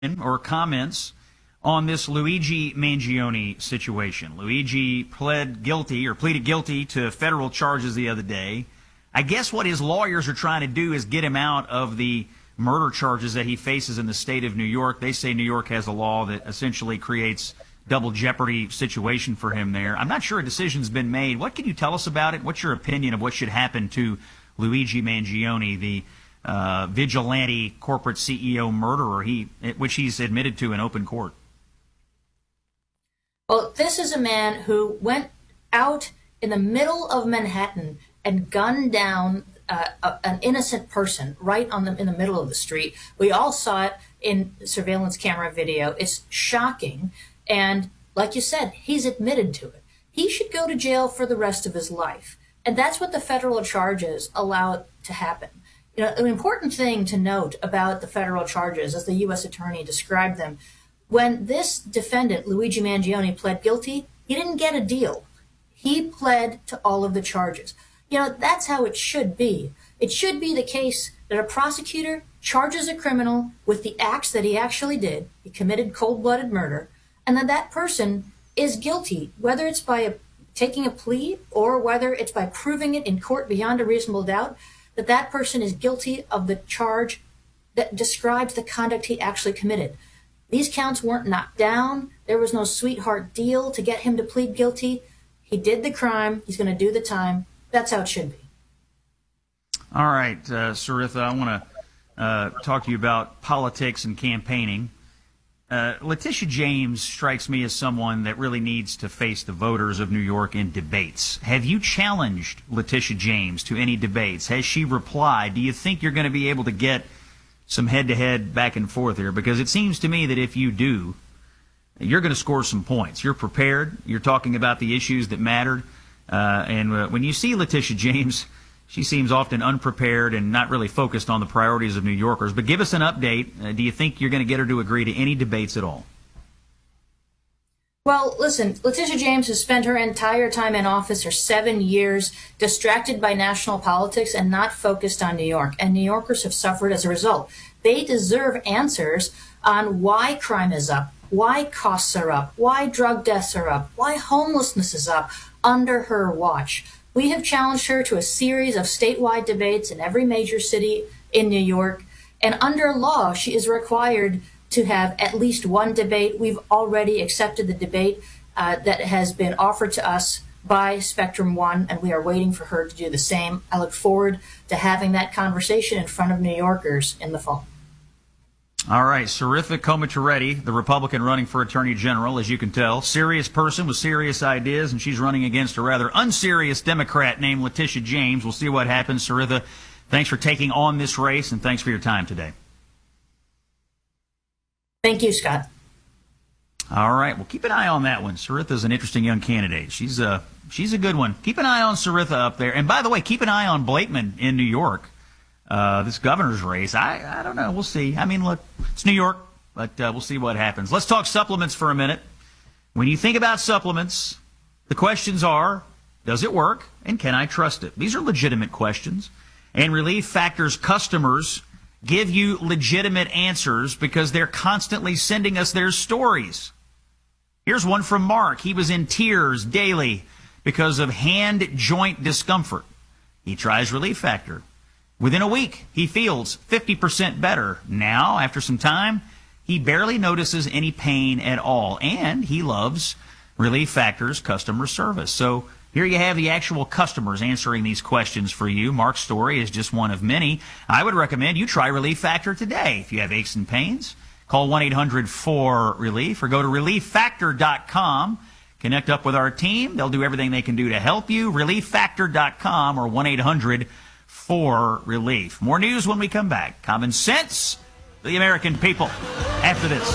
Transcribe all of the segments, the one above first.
or comments on this Luigi Mangione situation. Luigi pleaded guilty to federal charges the other day. I guess what his lawyers are trying to do is get him out of the murder charges that he faces in the state of New York. They say New York has a law that essentially creates double jeopardy situation for him there. I'm not sure a decision's been made. What can you tell us about it? What's your opinion of what should happen to Luigi Mangione, the vigilante corporate CEO murderer, which he's admitted to in open court? Well, this is a man who went out in the middle of Manhattan and gunned down an innocent person right in the middle of the street. We all saw it in surveillance camera video. It's shocking. And like you said, he's admitted to it. He should go to jail for the rest of his life. And that's what the federal charges allow to happen. You know, an important thing to note about the federal charges, as the U.S. attorney described them, when this defendant, Luigi Mangione, pled guilty, he didn't get a deal. He pled to all of the charges. You know, that's how it should be. It should be the case that a prosecutor charges a criminal with the acts that he actually did. He committed cold-blooded murder, and then that person is guilty, whether it's by taking a plea or whether it's by proving it in court beyond a reasonable doubt, that person is guilty of the charge that describes the conduct he actually committed. These counts weren't knocked down. There was no sweetheart deal to get him to plead guilty. He did the crime. He's going to do the time. That's how it should be. All right, Saritha, I want to talk to you about politics and campaigning. Letitia James strikes me as someone that really needs to face the voters of New York in debates. Have you challenged Letitia James to any debates? Has she replied? Do you think you're going to be able to get some head-to-head back and forth here? Because it seems to me that if you do, you're going to score some points. You're prepared. You're talking about the issues that mattered. And when you see Letitia James, she seems often unprepared and not really focused on the priorities of New Yorkers. But give us an update. Do you think you're going to get her to agree to any debates at all? Well, listen, Letitia James has spent her entire time in office, her 7 years, distracted by national politics and not focused on New York. And New Yorkers have suffered as a result. They deserve answers on why crime is up, why costs are up, why drug deaths are up, why homelessness is up under her watch. We have challenged her to a series of statewide debates in every major city in New York. And under law, she is required to have at least one debate. We've already accepted the debate that has been offered to us by Spectrum One, and we are waiting for her to do the same. I look forward to having that conversation in front of New Yorkers in the fall. All right, Saritha Komatireddy, the Republican running for Attorney General, as you can tell, serious person with serious ideas, and she's running against a rather unserious Democrat named Letitia James. We'll see what happens. Saritha, thanks for taking on this race, and thanks for your time today. Thank you, Scott. All right, well, keep an eye on that one. Saritha's an interesting young candidate. She's a good one. Keep an eye on Saritha up there. And by the way, keep an eye on Blakeman in New York. This governor's race, I don't know. We'll see. I mean, look, it's New York, but we'll see what happens. Let's talk supplements for a minute. When you think about supplements, the questions are, does it work, and can I trust it? These are legitimate questions. And Relief Factor's customers give you legitimate answers because they're constantly sending us their stories. Here's one from Mark. He was in tears daily because of hand joint discomfort. He tries Relief Factor. Within a week, he feels 50% better. Now, after some time, he barely notices any pain at all, and he loves Relief Factor's customer service. So here you have the actual customers answering these questions for you. Mark's story is just one of many. I would recommend you try Relief Factor today. If you have aches and pains, call 1-800-4RELIEF or go to ReliefFactor.com. Connect up with our team. They'll do everything they can do to help you. ReliefFactor.com or 1-800-4RELIEF. More news when we come back. Common sense for the American people after this.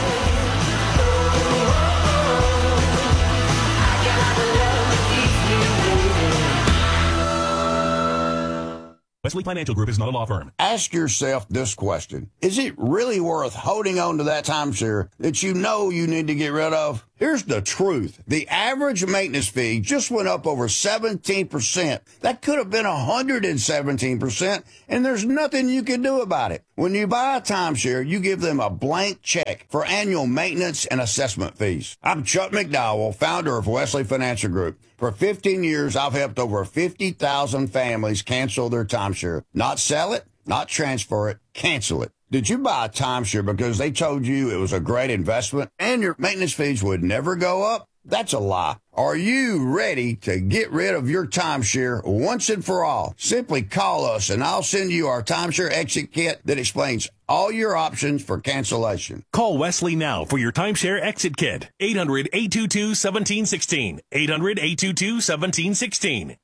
Wesley Financial Group is not a law firm. Ask yourself this question. Is it really worth holding on to that timeshare that you know you need to get rid of? Here's the truth. The average maintenance fee just went up over 17%. That could have been 117%, and there's nothing you can do about it. When you buy a timeshare, you give them a blank check for annual maintenance and assessment fees. I'm Chuck McDowell, founder of Wesley Financial Group. For 15 years, I've helped over 50,000 families cancel their timeshare. Not sell it, not transfer it, cancel it. Did you buy a timeshare because they told you it was a great investment and your maintenance fees would never go up? That's a lie. Are you ready to get rid of your timeshare once and for all? Simply call us and I'll send you our timeshare exit kit that explains all your options for cancellation. Call Wesley now for your timeshare exit kit. 800-822-1716. 800-822-1716.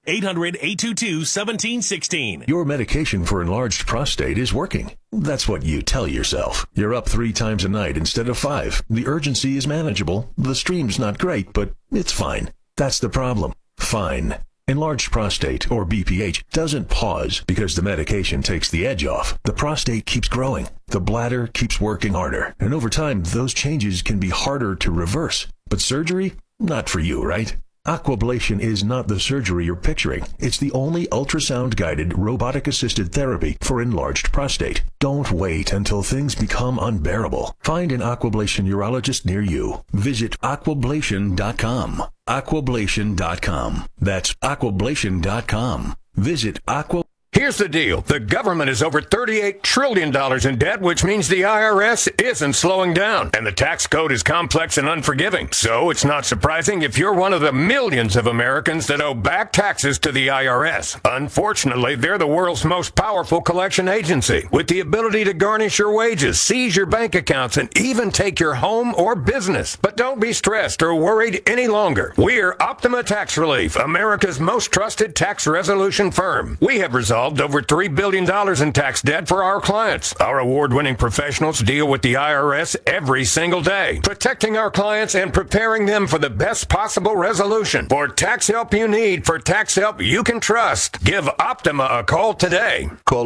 800-822-1716. Your medication for enlarged prostate is working. That's what you tell yourself. You're up 3 times a night instead of 5. The urgency is manageable. The stream's not great, but it's fine. That's the problem. Fine. Enlarged prostate, or BPH, doesn't pause because the medication takes the edge off. The prostate keeps growing. The bladder keeps working harder. And over time, those changes can be harder to reverse. But surgery? Not for you, right? Aquablation is not the surgery you're picturing. It's the only ultrasound-guided, robotic-assisted therapy for enlarged prostate. Don't wait until things become unbearable. Find an Aquablation urologist near you. Visit aquablation.com. Aquablation.com. That's aquablation.com. Visit Aqua. Here's the deal. The government is over $38 trillion in debt, which means the IRS isn't slowing down. And the tax code is complex and unforgiving. So it's not surprising if you're one of the millions of Americans that owe back taxes to the IRS. Unfortunately, they're the world's most powerful collection agency, with the ability to garnish your wages, seize your bank accounts, and even take your home or business. But don't be stressed or worried any longer. We're Optima Tax Relief, America's most trusted tax resolution firm. We have resolved over $3 billion in tax debt for our clients. Our award-winning professionals deal with the IRS every single day, protecting our clients and preparing them for the best possible resolution. For tax help you need, for tax help you can trust, give Optima a call today. Call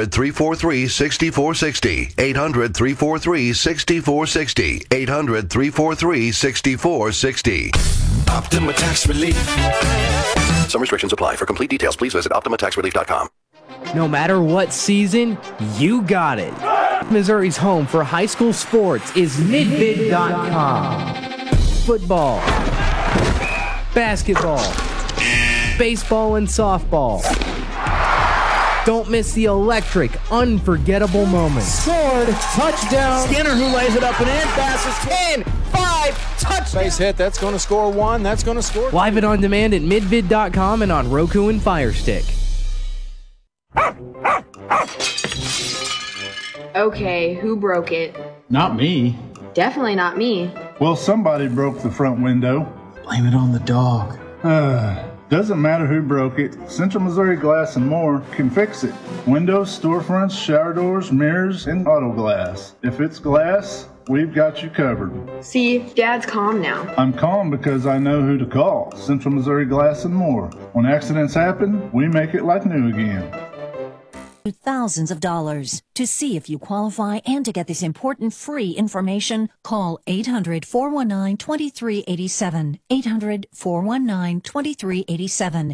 800-343-6460. 800-343-6460. 800-343-6460. Optima Tax Relief. Some restrictions apply. For complete details, please visit OptimaTaxRelief.com. No matter what season, you got it. Missouri's home for high school sports is midvid.com. Football, basketball, baseball, and softball. Don't miss the electric, unforgettable moments. Scored, touchdown. Skinner who lays it up and in, passes 10, 5, touchdown. Base hit, that's going to score 1, that's going to score 2. Live it on demand at midvid.com and on Roku and Fire Stick. Okay, who broke it? Not me. Definitely not me. Well, somebody broke the front window. Blame it on the dog. Doesn't matter who broke it. Central Missouri Glass and More can fix it. Windows, storefronts, shower doors, mirrors, and auto glass. If it's glass, we've got you covered. See, Dad's calm now. I'm calm because I know who to call. Central Missouri Glass and More. When accidents happen, we make it like new again. Thousands of dollars. To see if you qualify and to get this important free information, call 800-419-2387. 800-419-2387.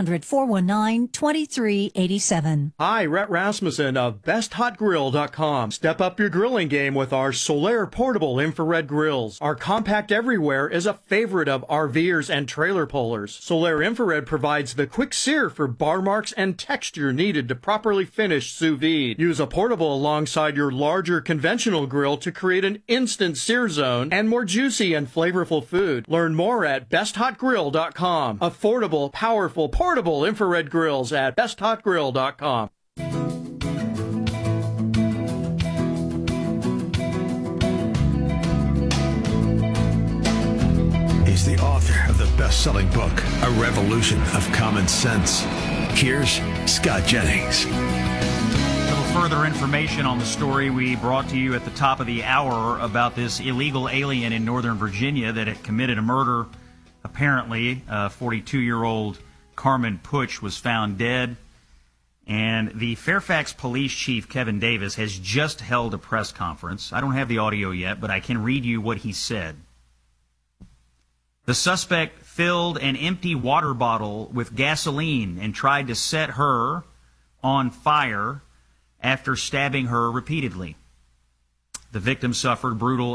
800-419-2387. Hi, Rhett Rasmussen of BestHotGrill.com. Step up your grilling game with our Solaire portable infrared grills. Our compact everywhere is a favorite of RVers and trailer pullers. Solaire infrared provides the quick sear for bar marks and texture needed to properly finish sous vide. Use a portable alongside your larger conventional grill to create an instant sear zone and more juicy and flavorful food. Learn more at BestHotGrill.com. Affordable, powerful, portable infrared grills at BestHotGrill.com. He's the author of the best-selling book, A Revolution of Common Sense. Here's Scott Jennings. Further information on the story we brought to you at the top of the hour about this illegal alien in Northern Virginia that had committed a murder. Apparently, 42-year-old Carmen Puch was found dead. And the Fairfax Police Chief, Kevin Davis, has just held a press conference. I don't have the audio yet, but I can read you what he said. The suspect filled an empty water bottle with gasoline and tried to set her on fire after stabbing her repeatedly. The victim suffered brutal